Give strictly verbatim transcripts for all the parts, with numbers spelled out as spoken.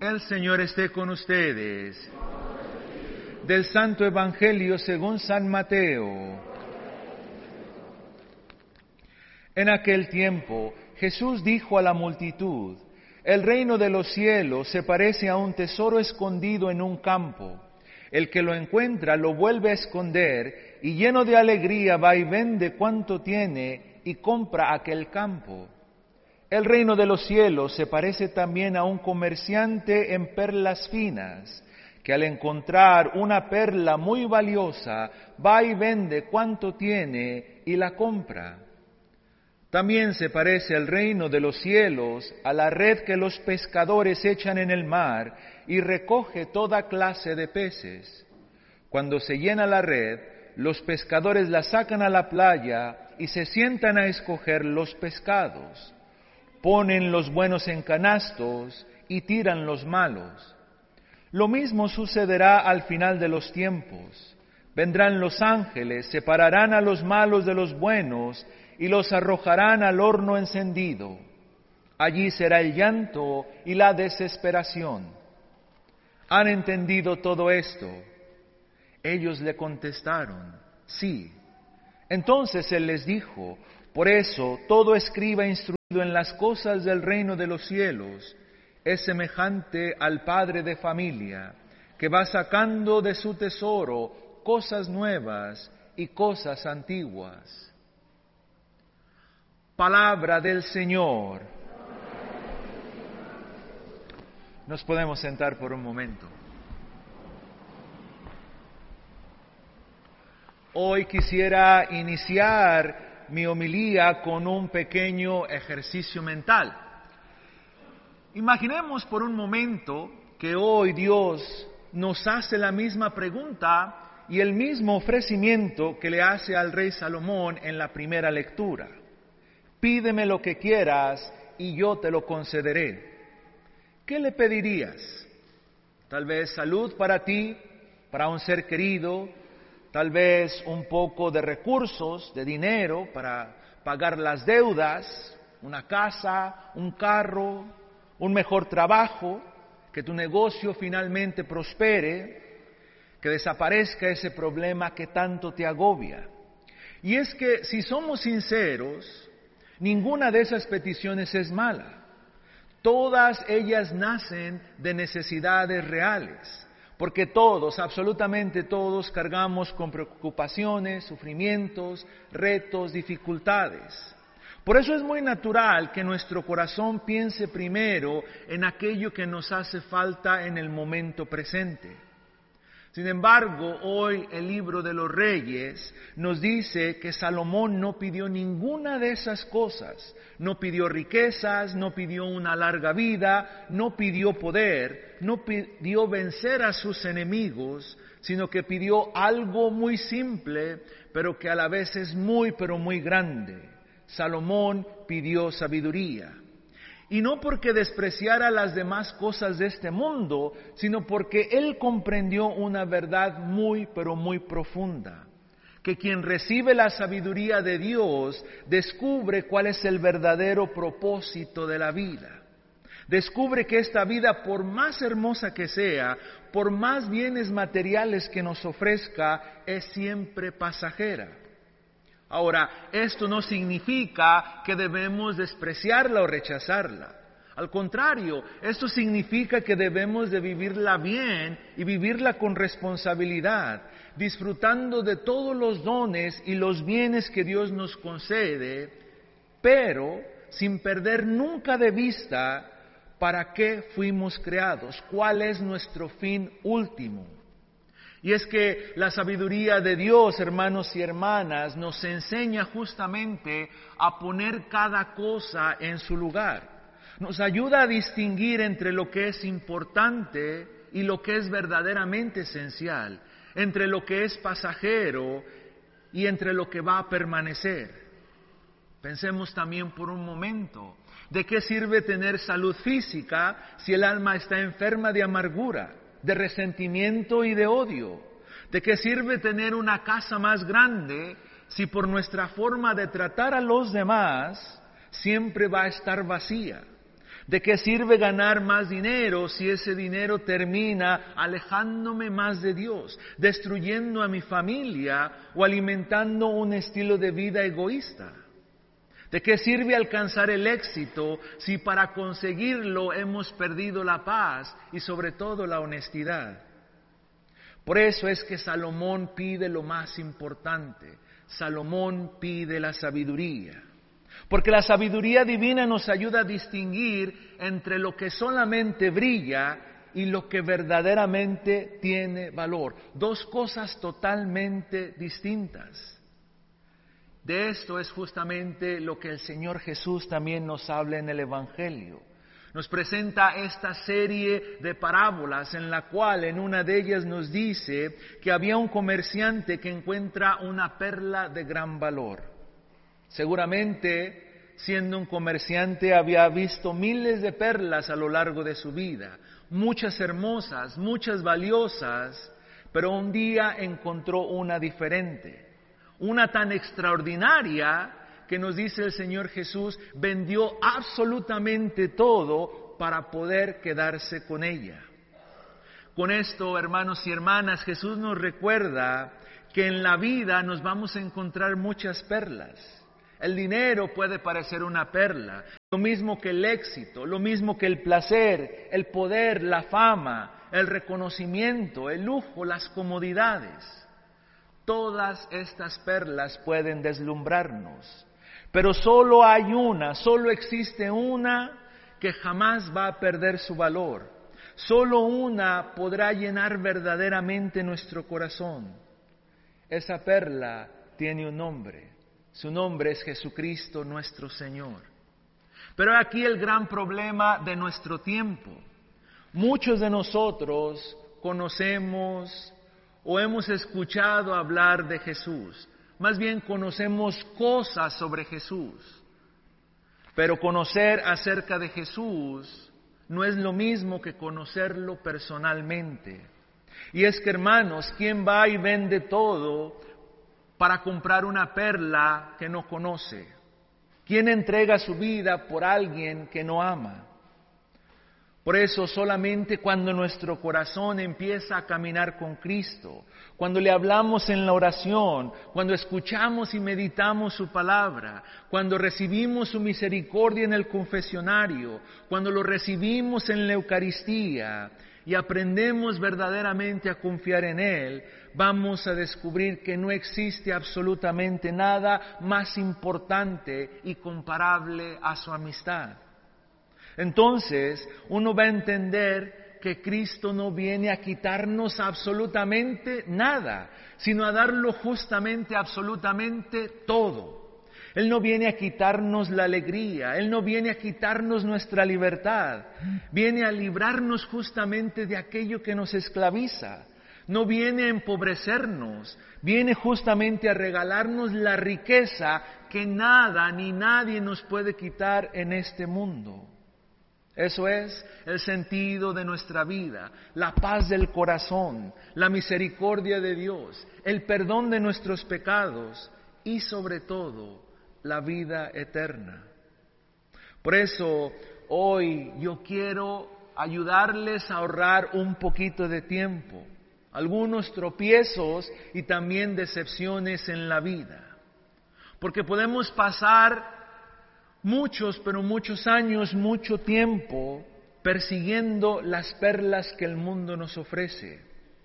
El Señor esté con ustedes. Del Santo Evangelio según San Mateo. En aquel tiempo, Jesús dijo a la multitud: el reino de los cielos se parece a un tesoro escondido en un campo. El que lo encuentra lo vuelve a esconder, y lleno de alegría va y vende cuanto tiene y compra aquel campo. El reino de los cielos se parece también a un comerciante en perlas finas, que al encontrar una perla muy valiosa, va y vende cuanto tiene y la compra. También se parece el reino de los cielos a la red que los pescadores echan en el mar y recoge toda clase de peces. Cuando se llena la red, los pescadores la sacan a la playa y se sientan a escoger los pescados. Ponen los buenos en canastos y tiran los malos. Lo mismo sucederá al final de los tiempos. Vendrán los ángeles, separarán a los malos de los buenos y los arrojarán al horno encendido. Allí será el llanto y la desesperación. ¿Han entendido todo esto? Ellos le contestaron: sí. Entonces él les dijo: por eso todo escriba instruido en las cosas del reino de los cielos es semejante al padre de familia, que va sacando de su tesoro cosas nuevas y cosas antiguas. Palabra del Señor. Nos podemos sentar por un momento. Hoy quisiera iniciar mi homilía con un pequeño ejercicio mental. Imaginemos por un momento que hoy Dios nos hace la misma pregunta y el mismo ofrecimiento que le hace al rey Salomón en la primera lectura. Pídeme lo que quieras y yo te lo concederé. ¿Qué le pedirías? Tal vez salud para ti, para un ser querido, tal vez un poco de recursos, de dinero para pagar las deudas, una casa, un carro, un mejor trabajo, que tu negocio finalmente prospere, que desaparezca ese problema que tanto te agobia. Y es que si somos sinceros, ninguna de esas peticiones es mala. Todas ellas nacen de necesidades reales. Porque todos, absolutamente todos, cargamos con preocupaciones, sufrimientos, retos, dificultades. Por eso es muy natural que nuestro corazón piense primero en aquello que nos hace falta en el momento presente. Sin embargo, hoy el libro de los Reyes nos dice que Salomón no pidió ninguna de esas cosas. No pidió riquezas, no pidió una larga vida, no pidió poder, no pidió vencer a sus enemigos, sino que pidió algo muy simple, pero que a la vez es muy, pero muy grande. Salomón pidió sabiduría. Y no porque despreciara las demás cosas de este mundo, sino porque él comprendió una verdad muy, pero muy profunda. Que quien recibe la sabiduría de Dios descubre cuál es el verdadero propósito de la vida. Descubre que esta vida, por más hermosa que sea, por más bienes materiales que nos ofrezca, es siempre pasajera. Ahora, esto no significa que debemos despreciarla o rechazarla. Al contrario, esto significa que debemos de vivirla bien y vivirla con responsabilidad, disfrutando de todos los dones y los bienes que Dios nos concede, pero sin perder nunca de vista para qué fuimos creados, cuál es nuestro fin último. Y es que la sabiduría de Dios, hermanos y hermanas, nos enseña justamente a poner cada cosa en su lugar. Nos ayuda a distinguir entre lo que es importante y lo que es verdaderamente esencial, entre lo que es pasajero y entre lo que va a permanecer. Pensemos también por un momento, ¿de qué sirve tener salud física si el alma está enferma de amargura, de resentimiento y de odio? ¿De qué sirve tener una casa más grande si por nuestra forma de tratar a los demás siempre va a estar vacía? ¿De qué sirve ganar más dinero si ese dinero termina alejándome más de Dios, destruyendo a mi familia o alimentando un estilo de vida egoísta? ¿De qué sirve alcanzar el éxito si para conseguirlo hemos perdido la paz y sobre todo la honestidad? Por eso es que Salomón pide lo más importante. Salomón pide la sabiduría. Porque la sabiduría divina nos ayuda a distinguir entre lo que solamente brilla y lo que verdaderamente tiene valor. Dos cosas totalmente distintas. De esto es justamente lo que el Señor Jesús también nos habla en el Evangelio. Nos presenta esta serie de parábolas en la cual en una de ellas nos dice que había un comerciante que encuentra una perla de gran valor. Seguramente, siendo un comerciante, había visto miles de perlas a lo largo de su vida, muchas hermosas, muchas valiosas, pero un día encontró una diferente. Una tan extraordinaria que nos dice el Señor Jesús, vendió absolutamente todo para poder quedarse con ella. Con esto, hermanos y hermanas, Jesús nos recuerda que en la vida nos vamos a encontrar muchas perlas. El dinero puede parecer una perla, lo mismo que el éxito, lo mismo que el placer, el poder, la fama, el reconocimiento, el lujo, las comodidades. Todas estas perlas pueden deslumbrarnos, pero solo hay una, solo existe una que jamás va a perder su valor. Solo una podrá llenar verdaderamente nuestro corazón. Esa perla tiene un nombre, su nombre es Jesucristo nuestro Señor. Pero aquí el gran problema de nuestro tiempo. Muchos de nosotros conocemos o hemos escuchado hablar de Jesús, más bien conocemos cosas sobre Jesús, pero conocer acerca de Jesús no es lo mismo que conocerlo personalmente. Y es que, hermanos, ¿quién va y vende todo para comprar una perla que no conoce? ¿Quién entrega su vida por alguien que no ama? Por eso solamente cuando nuestro corazón empieza a caminar con Cristo, cuando le hablamos en la oración, cuando escuchamos y meditamos su palabra, cuando recibimos su misericordia en el confesionario, cuando lo recibimos en la Eucaristía y aprendemos verdaderamente a confiar en Él, vamos a descubrir que no existe absolutamente nada más importante y comparable a su amistad. Entonces, uno va a entender que Cristo no viene a quitarnos absolutamente nada, sino a darlo justamente, absolutamente todo. Él no viene a quitarnos la alegría, Él no viene a quitarnos nuestra libertad, viene a librarnos justamente de aquello que nos esclaviza. No viene a empobrecernos, viene justamente a regalarnos la riqueza que nada ni nadie nos puede quitar en este mundo. Eso es el sentido de nuestra vida, la paz del corazón, la misericordia de Dios, el perdón de nuestros pecados y sobre todo la vida eterna. Por eso hoy yo quiero ayudarles a ahorrar un poquito de tiempo, algunos tropiezos y también decepciones en la vida, porque podemos pasar muchos, pero muchos años, mucho tiempo, persiguiendo las perlas que el mundo nos ofrece.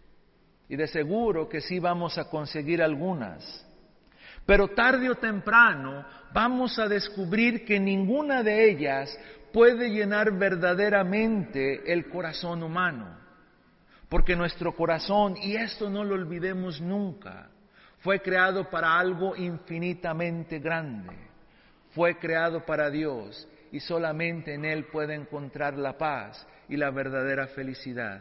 Y de seguro que sí vamos a conseguir algunas. Pero tarde o temprano vamos a descubrir que ninguna de ellas puede llenar verdaderamente el corazón humano. Porque nuestro corazón, y esto no lo olvidemos nunca, fue creado para algo infinitamente grande. Fue creado para Dios y solamente en Él puede encontrar la paz y la verdadera felicidad.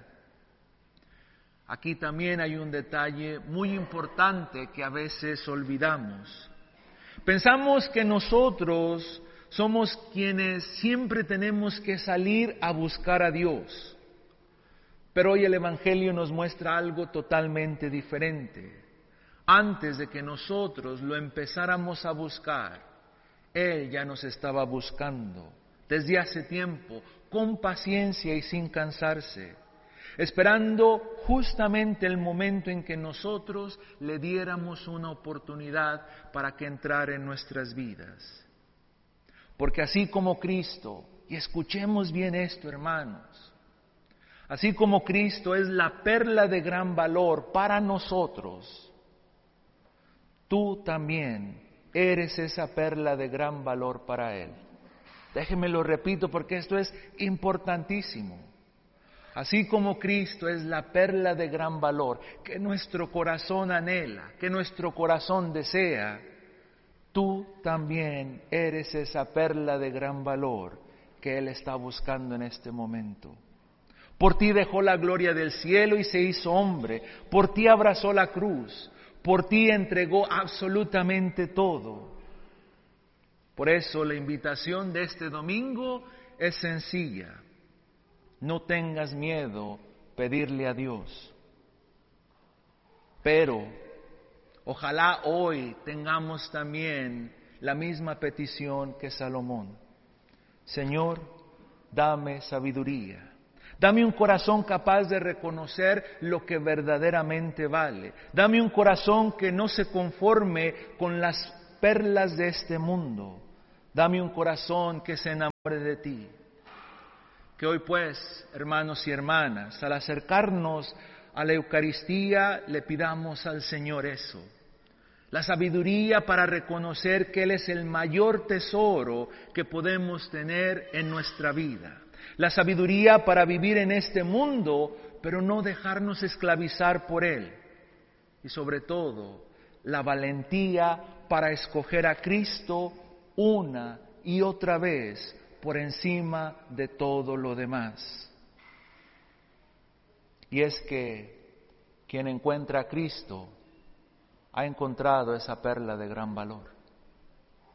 Aquí también hay un detalle muy importante que a veces olvidamos. Pensamos que nosotros somos quienes siempre tenemos que salir a buscar a Dios. Pero hoy el Evangelio nos muestra algo totalmente diferente. Antes de que nosotros lo empezáramos a buscar, Él ya nos estaba buscando desde hace tiempo, con paciencia y sin cansarse, esperando justamente el momento en que nosotros le diéramos una oportunidad para que entrara en nuestras vidas. Porque así como Cristo, y escuchemos bien esto, hermanos, así como Cristo es la perla de gran valor para nosotros, tú también eres esa perla de gran valor para Él. Déjenme lo repito porque esto es importantísimo. Así como Cristo es la perla de gran valor que nuestro corazón anhela, que nuestro corazón desea, tú también eres esa perla de gran valor que Él está buscando en este momento. Por ti dejó la gloria del cielo y se hizo hombre, por ti abrazó la cruz, por ti entregó absolutamente todo. Por eso la invitación de este domingo es sencilla. No tengas miedo pedirle a Dios. Pero ojalá hoy tengamos también la misma petición que Salomón. Señor, dame sabiduría. Dame un corazón capaz de reconocer lo que verdaderamente vale. Dame un corazón que no se conforme con las perlas de este mundo. Dame un corazón que se enamore de ti. Que hoy pues, hermanos y hermanas, al acercarnos a la Eucaristía, le pidamos al Señor eso. La sabiduría para reconocer que Él es el mayor tesoro que podemos tener en nuestra vida. La sabiduría para vivir en este mundo, pero no dejarnos esclavizar por Él. Y sobre todo, la valentía para escoger a Cristo una y otra vez por encima de todo lo demás. Y es que quien encuentra a Cristo ha encontrado esa perla de gran valor.